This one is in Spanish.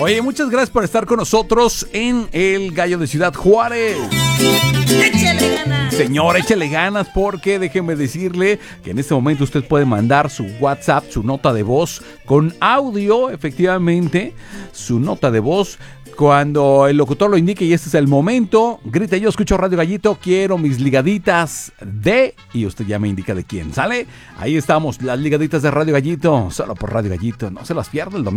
Oye, muchas gracias por estar con nosotros en El Gallo de Ciudad Juárez. Échale ganas. Señor, échale ganas porque déjeme decirle que en este momento usted puede mandar su WhatsApp, su nota de voz con audio, efectivamente, su nota de voz. Cuando el locutor lo indique y este es el momento, grita: yo escucho Radio Gallito, quiero mis ligaditas de... Y usted ya me indica de quién, ¿sale? Ahí estamos, las ligaditas de Radio Gallito, solo por Radio Gallito. No se las pierda el domingo.